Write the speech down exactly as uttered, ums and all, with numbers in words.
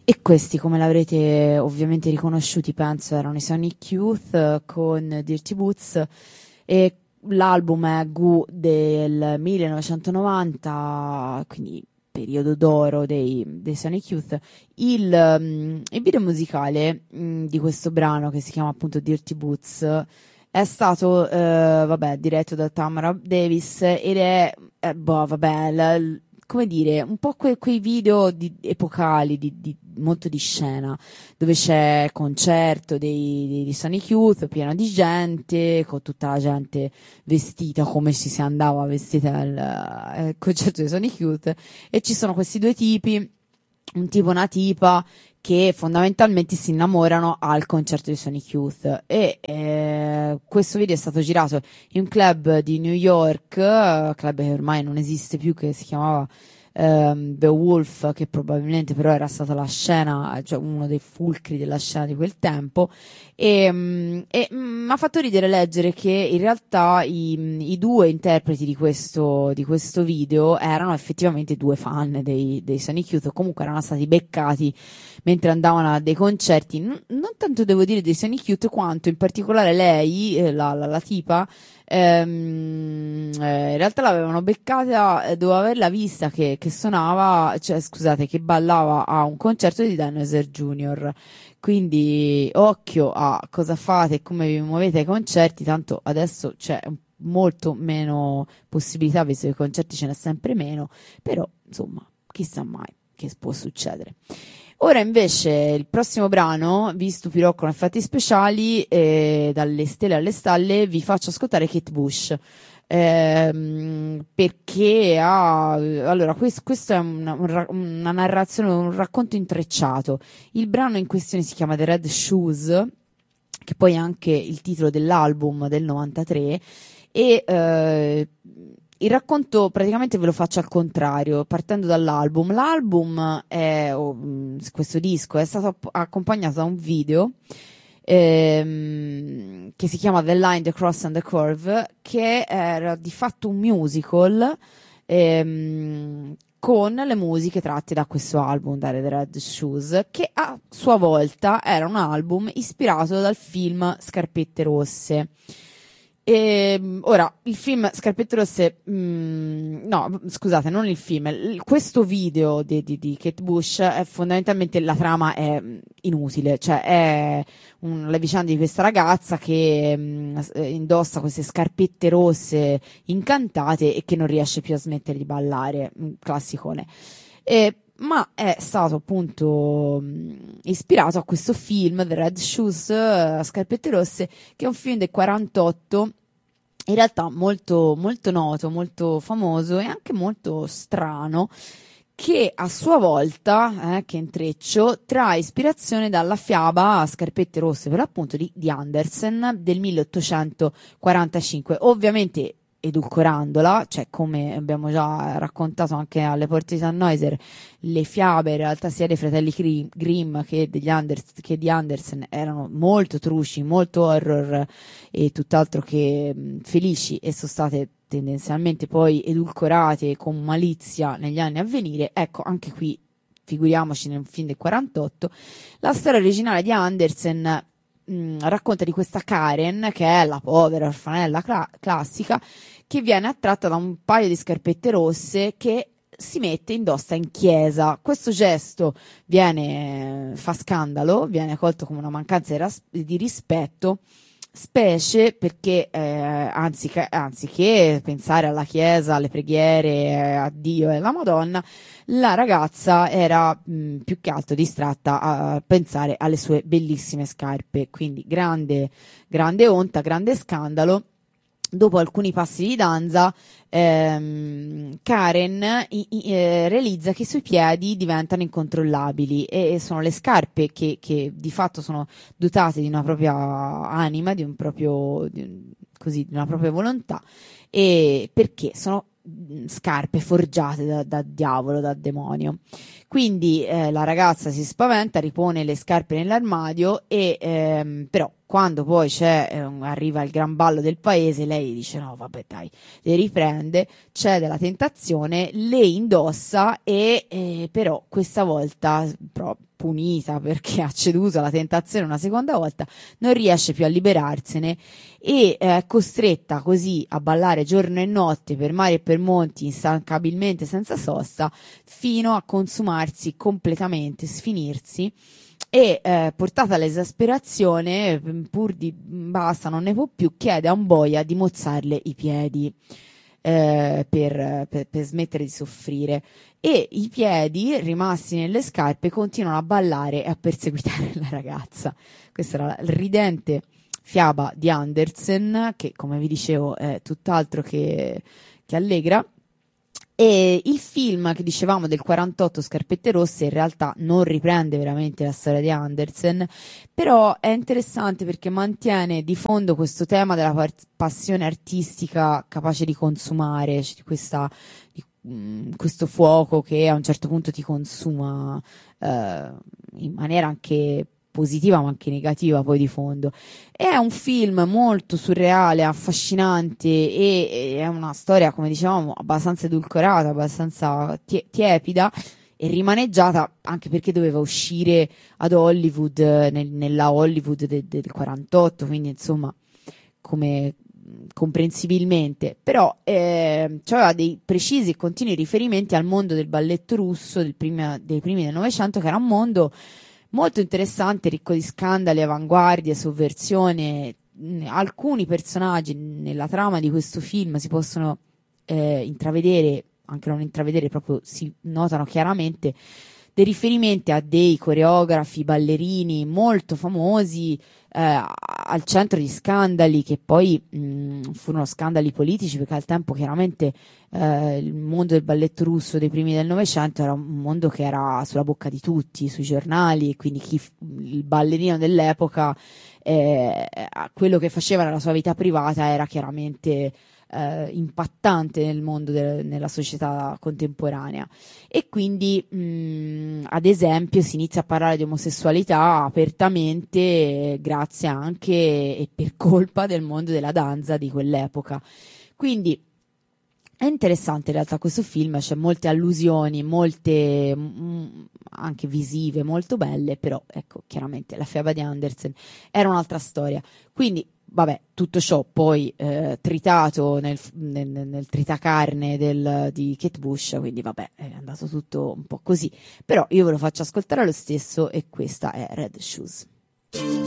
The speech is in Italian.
E questi, come l'avrete ovviamente riconosciuti, penso, erano i Sonic Youth eh, con Dirty Boots, e l'album è Goo del millenovecentonovanta, quindi periodo d'oro dei, dei Sonic Youth. Il, mm, il video musicale, mm, di questo brano, che si chiama appunto Dirty Boots, è stato, eh, vabbè, diretto da Tamara Davis, ed è, eh, boh, vabbè, la- l- come dire, un po' que- quei video di- epocali, di, di- molto di scena, dove c'è concerto dei, dei, di Sonic Youth, pieno di gente, con tutta la gente vestita come ci si andava vestita al, al concerto dei Sonic Youth, e ci sono questi due tipi, un tipo e una tipa, che fondamentalmente si innamorano al concerto di Sonic Youth, e eh, questo video è stato girato in un club di New York, eh, club che ormai non esiste più, che si chiamava ehm, The Wolf, che probabilmente però era stata la scena, cioè uno dei fulcri della scena di quel tempo, e mm, e, mm, mi ha fatto ridere leggere che in realtà i, i due interpreti di questo, di questo video erano effettivamente due fan dei, dei Sonic Youth, o comunque erano stati beccati mentre andavano a dei concerti, n- non tanto devo dire dei Sonic Youth, quanto in particolare lei, eh, la, la, la tipa, ehm, eh, in realtà l'avevano beccata, eh, dopo averla vista che, che suonava, cioè scusate, che ballava a un concerto di Dinosaur Junior. Quindi occhio a cosa fate e come vi muovete ai concerti, tanto adesso c'è un- molto meno possibilità, visto che i concerti ce n'è sempre meno, però insomma, chissà mai che può succedere. Ora invece il prossimo brano, vi stupirò con effetti speciali, e dalle stelle alle stalle vi faccio ascoltare Kate Bush. Ehm, perché ha, allora, questo, questo è una, un ra- una narrazione, un racconto intrecciato. Il brano in questione si chiama The Red Shoes, che poi è anche il titolo dell'album del novantatré, e eh, il racconto praticamente ve lo faccio al contrario, partendo dall'album. L'album è, o, mh, questo disco è stato app- accompagnato da un video, ehm, che si chiama The Line, The Cross and the Curve, che era di fatto un musical, ehm, con le musiche tratte da questo album, da The Red Shoes, che a sua volta era un album ispirato dal film Scarpette Rosse. E, ora, il film Scarpette Rosse, mm, no, scusate, non il film, il- questo video di, di, di Kate Bush è fondamentalmente, la trama è mm, inutile, cioè è un, la vicenda di questa ragazza che mm, s- eh, indossa queste scarpette rosse incantate e che non riesce più a smettere di ballare, un classicone. E, ma è stato appunto mh, ispirato a questo film, The Red Shoes, eh, Scarpette Rosse, che è un film del quarantotto, in realtà molto, molto noto, molto famoso e anche molto strano, che a sua volta, eh, che intreccio, trae ispirazione dalla fiaba Scarpette Rosse, per l'appunto di, di Andersen del milleottocentoquarantacinque, ovviamente edulcorandola, cioè come abbiamo già raccontato anche alle porte di Tannhäuser, le fiabe in realtà sia dei fratelli Gri- Grimm che, degli Anders- che di Andersen erano molto truci, molto horror e tutt'altro che mh, felici, e sono state tendenzialmente poi edulcorate con malizia negli anni a venire. Ecco, anche qui figuriamoci nel film del quarantotto, la storia originale di Andersen mh, racconta di questa Karen, che è la povera orfanella cla- classica, che viene attratta da un paio di scarpette rosse che si mette, indossa in chiesa. Questo gesto viene, fa scandalo, viene colto come una mancanza di, ras- di rispetto, specie perché eh, anziché, anziché pensare alla chiesa, alle preghiere, eh, a Dio e alla Madonna, la ragazza era mh, più che altro distratta a pensare alle sue bellissime scarpe. Quindi grande, grande onta, grande scandalo. Dopo alcuni passi di danza, ehm, Karen i- i- eh, realizza che i suoi piedi diventano incontrollabili, e, e sono le scarpe che, che di fatto sono dotate di una propria anima, di un proprio, di un- così, di una propria volontà, e perché sono mh, scarpe forgiate da, da diavolo, da demonio. Quindi eh, la ragazza si spaventa, ripone le scarpe nell'armadio, e ehm, però quando poi c'è, eh, un- arriva il gran ballo del paese, lei dice no, vabbè dai, le riprende, cede alla tentazione, le indossa, e eh, però questa volta pro- punita perché ha ceduto alla tentazione una seconda volta, non riesce più a liberarsene e è costretta così a ballare giorno e notte per mari e per monti instancabilmente senza sosta fino a consumarsi completamente, sfinirsi. E eh, portata all'esasperazione, pur di basta, non ne può più, chiede a un boia di mozzarle i piedi eh, per, per, per smettere di soffrire. E i piedi, rimasti nelle scarpe, continuano a ballare e a perseguitare la ragazza. Questa era la ridente fiaba di Andersen, che come vi dicevo è tutt'altro che, che allegra. E il film che dicevamo del quarantotto, Scarpette Rosse, in realtà non riprende veramente la storia di Andersen, però è interessante perché mantiene di fondo questo tema della par- passione artistica capace di consumare, cioè di questa, di, mh, questo fuoco che a un certo punto ti consuma eh, in maniera anche positiva ma anche negativa poi di fondo. È un film molto surreale, affascinante e, e è una storia, come dicevamo, abbastanza edulcorata, abbastanza tie- tiepida e rimaneggiata anche perché doveva uscire ad Hollywood, nel- nella Hollywood de- del quarantotto, quindi insomma come comprensibilmente, però eh, aveva dei precisi e continui riferimenti al mondo del balletto russo del prima- dei primi del Novecento, che era un mondo molto interessante, ricco di scandali, avanguardie, sovversione. Alcuni personaggi nella trama di questo film si possono eh, intravedere, anche non intravedere, proprio si notano chiaramente dei riferimenti a dei coreografi, ballerini molto famosi, eh, al centro di scandali che poi mh, furono scandali politici, perché al tempo chiaramente eh, il mondo del balletto russo dei primi del Novecento era un mondo che era sulla bocca di tutti, sui giornali, e quindi chi, il ballerino dell'epoca, eh, quello che faceva nella sua vita privata era chiaramente eh, impattante nel mondo, de- nella società contemporanea. E quindi mh, ad esempio si inizia a parlare di omosessualità apertamente eh, grazie anche e per colpa del mondo della danza di quell'epoca. Quindi è interessante in realtà questo film, c'è molte allusioni, molte mh, anche visive, molto belle, però ecco, chiaramente la fiaba di Andersen era un'altra storia. Quindi vabbè, tutto ciò poi eh, tritato nel, nel, nel tritacarne del, di Kate Bush, quindi vabbè, è andato tutto un po' così. Però io ve lo faccio ascoltare lo stesso e questa è Red Shoes.